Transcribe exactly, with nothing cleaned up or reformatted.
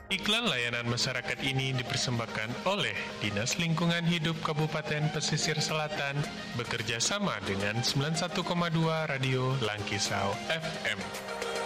Iklan layanan masyarakat ini dipersembahkan oleh Dinas Lingkungan Hidup Kabupaten Pesisir Selatan bekerja sama dengan sembilan puluh satu koma dua Radio Langkisau F M.